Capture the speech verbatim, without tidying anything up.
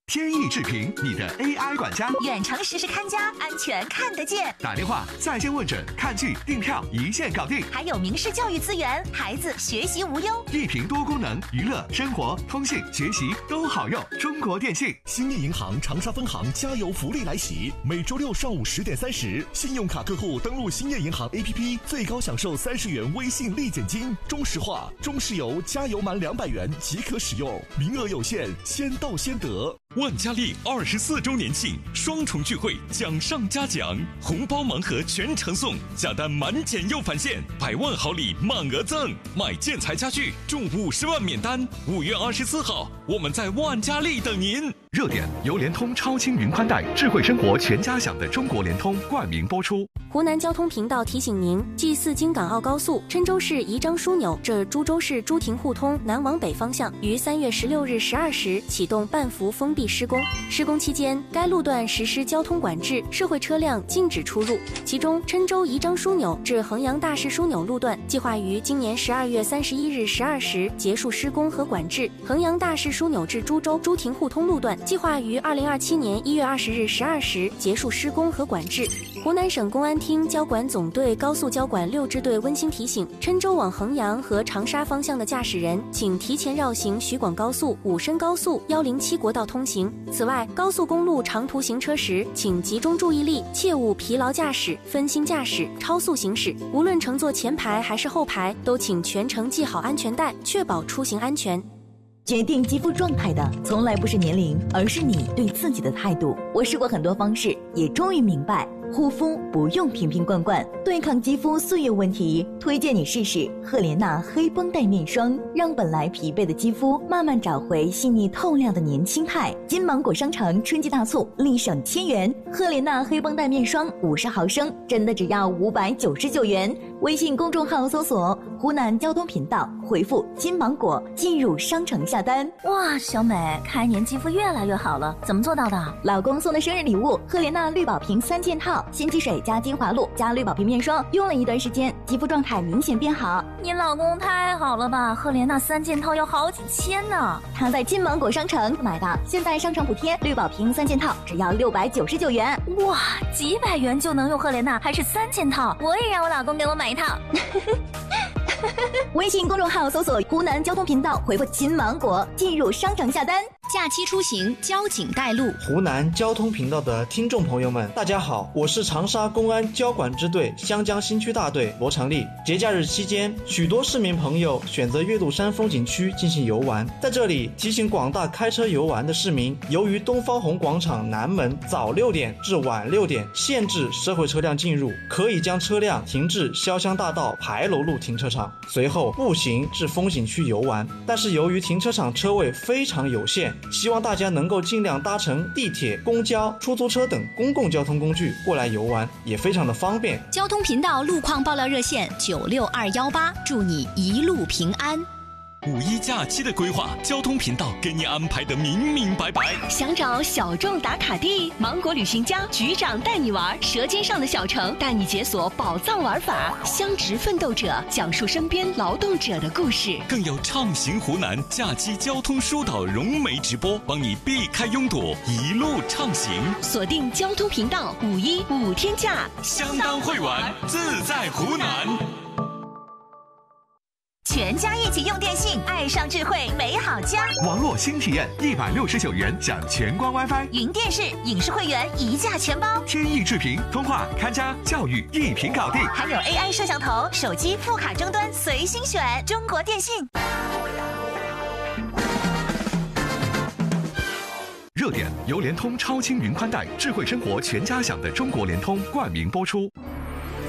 天翼智屏，你的 A I 管家， 远程实时看家，安全看得见。 打电话、在线问诊、看剧、订票，一键搞定。 还有明视教育资源，孩子学习无忧。 一屏多功能，娱乐、生活、通信、学习都好用。中国电信。 兴业银行长沙分行加油福利来袭，每周六上午十点三十，信用卡客户登录兴业银行 A P P， 最高享受三十元微信立减金。中石化、中石油加油满两百元即可使用，名额有限，先到先得。 万家丽二十四周年庆双重聚会，奖上加奖，红包盲盒全程送，下单满减又返现，百万好礼满额赠，买建材家具中五十万免单。五月二十四号，我们在万家丽等您。 热点由联通超轻云宽带，智慧生活全家享的中国联通冠名播出。 湖南交通频道提醒您：G 四京港澳高速郴州市宜章枢纽至株洲市朱亭互通南往北方向于三月十六日十二时启动半幅封闭施工。施工期间，该路段实施交通管制，社会车辆禁止出入。其中，郴州宜章枢纽至衡阳大市枢纽路段计划于今年十二月三十一日十二时结束施工和管制；衡阳大市枢纽至株洲朱亭互通路段计划于二零二七年一月二十日十二时结束施工和管制。湖南省公安厅交管总队高速交管六支队温馨提醒：郴州往衡阳和长沙方向的驾驶人，请提前绕行徐广高速、武深高速、一零七国道通行。此外，高速公路长途行车时，请集中注意力，切勿疲劳驾驶、分心驾驶、超速行驶。无论乘坐前排还是后排，都请全程系好安全带，确保出行安全。 决定肌肤状态的从来不是年龄，而是你对自己的态度。我试过很多方式，也终于明白，护肤不用瓶瓶罐罐，对抗肌肤岁月问题，推荐你试试赫莲娜黑绷带面霜，让本来疲惫的肌肤慢慢找回细腻透亮的年轻态。金芒果商城春季大促，立省千元，赫莲娜黑绷带面霜五十毫升，真的只要五百九十九元。微信公众号搜索湖南交通频道，回复金芒果进入商城下单。 哇，小美，开年肌肤越来越好了，怎么做到的？ 老公送的生日礼物，赫莲娜绿宝瓶三件套，新肌水加精华露加绿宝瓶面霜，用了一段时间，肌肤状态明显变好。 你老公太好了吧，赫莲娜三件套要好几千呢。 他在金芒果商城买的，现在商城补贴，绿宝瓶三件套只要六百九十九元。 哇，几百元就能用赫莲娜，还是三件套，我也让我老公给我买一套。 微信公众号搜索湖南交通频道，回复金芒果进入商城下单。 假期出行，交警带路。 湖南交通频道的听众朋友们，大家好，我是长沙公安交管支队湘江新区大队罗长利。节假日期间，许多市民朋友选择岳麓山风景区进行游玩，在这里提醒广大开车游玩的市民，由于东方红广场南门早六点至晚六点限制社会车辆进入，可以将车辆停至潇湘大道牌楼路停车场，随后步行至风景区游玩。但是由于停车场车位非常有限，希望大家能够尽量搭乘地铁、公交、出租车等公共交通工具过来游玩，也非常的方便。 交通频道路况爆料热线九六二幺八，祝你一路平安。 五一假期的规划，交通频道给你安排的明明白白。 想找小众打卡地，芒果旅行家局长带你玩，舌尖上的小城带你解锁宝藏玩法，乡职奋斗者讲述身边劳动者的故事， 更有畅行湖南假期交通疏导融媒直播，帮你避开拥堵，一路畅行。 锁定交通频道，五一五天假， 相当会玩，自在湖南。 全家一起用电信，爱上智慧，美好家。 网络新体验，一百六十九元享全光 WiFi， 云电视、影视会员一价全包。 天翼智屏，通话、看家、教育一屏搞定， 还有 A I 摄像头，手机副卡终端随心选。中国电信。 热点由联通超轻云宽带，智慧生活全家享的中国联通冠名播出。